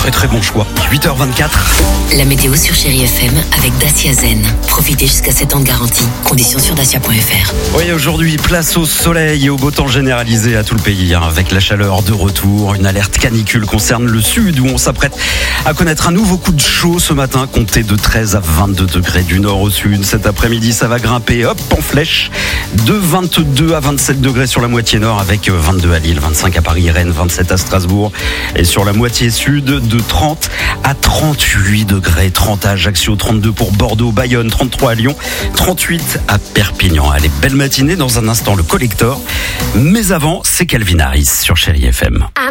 très très bon choix. 8h24. La météo sur Chérie FM avec Dacia Zen. Profitez jusqu'à 7 ans de garantie. Conditions sur dacia.fr. Oui, aujourd'hui, place au soleil et au beau temps généralisé à tout le pays, avec la chaleur de retour. Une alerte canicule concerne le sud où on s'apprête à connaître un nouveau coup de chaud ce matin, compté de 13 à 22 degrés du nord au sud. Cet après-midi, ça va grimper, hop, en flèche, de 22 à 27 degrés sur la moitié nord, avec 22 à Lille, 25 à Paris, Rennes, 27 à Strasbourg. Et sur la moitié sud, de 30 à 38 degrés, 30 à Ajaccio, 32 pour Bordeaux, Bayonne, 33 à Lyon, 38 à Perpignan. Allez, belle matinée, dans un instant le collector. Mais avant, c'est Calvin Harris sur Chérie FM.